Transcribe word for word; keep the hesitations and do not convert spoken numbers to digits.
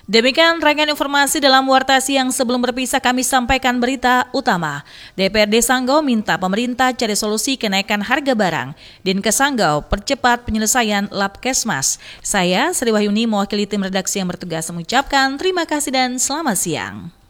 Demikian rangkaian informasi dalam Warta Siang. Sebelum berpisah kami sampaikan berita utama. D P R D Sanggau minta pemerintah cari solusi kenaikan harga barang. Dinkes Sanggau percepat penyelesaian Labkesmas. Saya Sri Wahyuni mewakili tim redaksi yang bertugas mengucapkan terima kasih dan selamat siang.